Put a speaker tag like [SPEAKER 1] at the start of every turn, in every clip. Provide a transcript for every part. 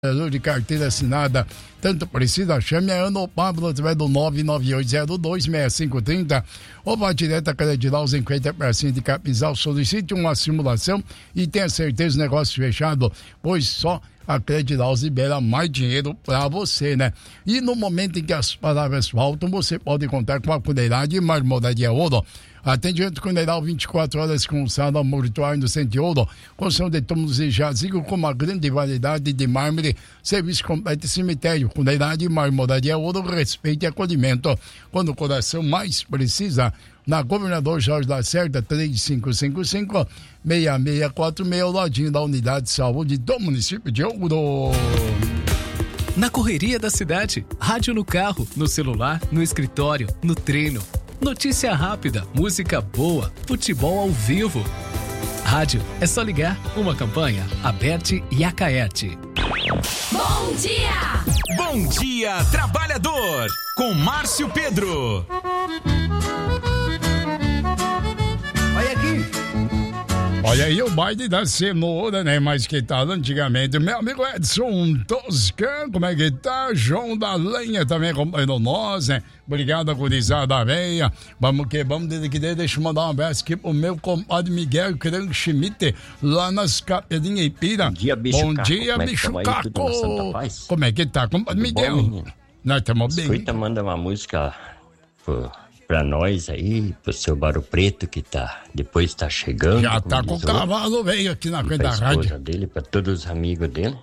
[SPEAKER 1] de carteira assinada, tanto precisa, chame a Ana ou Pablo através do 998026530 ou vá direto a Credital, os 50% de Capinzal. Solicite uma simulação e tenha certeza do negócio fechado, pois só a Credital libera mais dinheiro para você, né? E no momento em que as palavras faltam, você pode contar com a qualidade e Marmoraria Ouro. Atendimento Credital 24 horas com sala mortuária no Centro de Ouro, construção de túmulos e jazigo com uma grande variedade de mármore, serviço completo de cemitério, qualidade e Marmoraria Ouro, respeito e acolhimento. Quando o coração mais precisa, na Governador Jorge Lacerda, 3555-6646, ladinho da Unidade de Saúde do município de Ouro.
[SPEAKER 2] Na correria da cidade, rádio no carro, no celular, no escritório, no treino. Notícia rápida, música boa, futebol ao vivo. Rádio, é só ligar. Uma campanha, Aberte e Acaerte.
[SPEAKER 3] Bom dia!
[SPEAKER 4] Bom dia, trabalhador! Com Márcio Pedro.
[SPEAKER 1] Olha aqui. Olha aí o baile da cenoura, né? Mas que tal antigamente? Meu amigo Edson Toscan, como é que tá? João da Lenha também acompanhando nós, né? Obrigado, gurizada da veia. Vamos que vamos, deixa eu mandar um abraço aqui pro meu compadre Miguel Cran Schmidt, lá nas Capelinhas Ipira.
[SPEAKER 5] Bom dia, bicho
[SPEAKER 1] Bom
[SPEAKER 5] Caco.
[SPEAKER 1] dia, bicho Caco. Como é que tá, compadre Miguel?
[SPEAKER 5] Bom,
[SPEAKER 1] nós estamos bem.
[SPEAKER 5] Escuta, manda uma música pra nós aí, pro seu Barro Preto que depois tá chegando.
[SPEAKER 1] Já tá com o cavalo veio aqui na frente da rádio.
[SPEAKER 5] Dele, pra todos os amigos dele.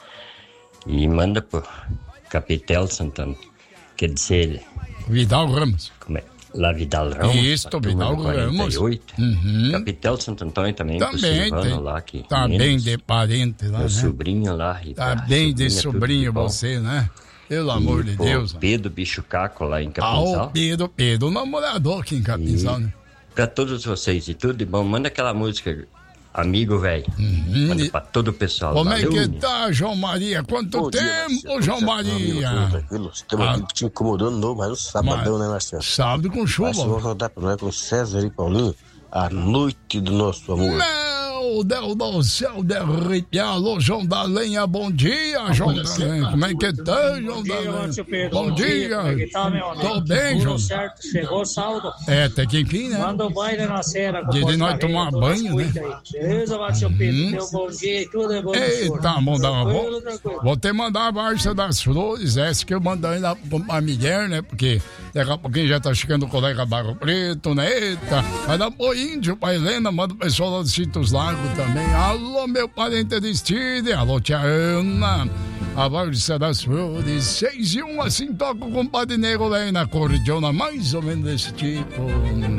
[SPEAKER 5] E manda pro Capitel Santana. Quer dizer...
[SPEAKER 1] Vidal Ramos.
[SPEAKER 5] Como é? Lá Vidal Ramos.
[SPEAKER 1] Isso, Vidal
[SPEAKER 5] 48.
[SPEAKER 1] Ramos. Uhum.
[SPEAKER 5] Capitel Santo Antônio também.
[SPEAKER 1] Também tem.
[SPEAKER 5] Lá, que
[SPEAKER 1] tá bem de parente lá,
[SPEAKER 5] meu
[SPEAKER 1] né?
[SPEAKER 5] Sobrinho lá.
[SPEAKER 1] Tá bem de sobrinho você, né? Pelo amor de Deus.
[SPEAKER 5] Pedro Bicho Caco lá em Capinzal.
[SPEAKER 1] Pedro, namorador aqui em Capinzal, né?
[SPEAKER 5] Pra todos vocês e tudo de bom, manda aquela música, amigo velho. Manda pra todo o pessoal.
[SPEAKER 1] Como
[SPEAKER 5] Valeu,
[SPEAKER 1] é que tá, João Maria? Quanto tempo, João Maria?
[SPEAKER 6] Tranquilo, estamos aqui te incomodando de novo, mas no sabadão, né, Marcelo?
[SPEAKER 1] Sábado com chuva.
[SPEAKER 6] Mas vamos rodar pra nós com César e Paulinho, a noite do nosso amor.
[SPEAKER 1] Meu Deus do céu, de arrepiar. Alô, João da Lenha, bom dia, João da Lenha. Como é que tá, João da Lenha? Bom dia.
[SPEAKER 7] Como é que tá, meu amigo?
[SPEAKER 1] Tô bem, João.
[SPEAKER 7] Tudo certo, chegou o sábado.
[SPEAKER 1] Tem que enfim, né?
[SPEAKER 7] Manda o baile na cera.
[SPEAKER 1] Dia de nós tomar banho, né?
[SPEAKER 7] Beleza, Márcio Pedro? Meu bom dia e tudo é bom.
[SPEAKER 1] Eita, vou ter que mandar a Marcha das Flores, essa que eu mandei lá pra Miguel, né? Porque daqui a pouquinho já tá chegando o colega Barro Preto, né? Eita, vai dar pro Índio, pra Helena, manda o pessoal lá do Citos Lago também. Alô, meu parente Aristide, alô, tia Ana, a Marcha das Flores, 6 e 1, assim toca o compadre Negro lá na cordiona, mais ou menos desse tipo.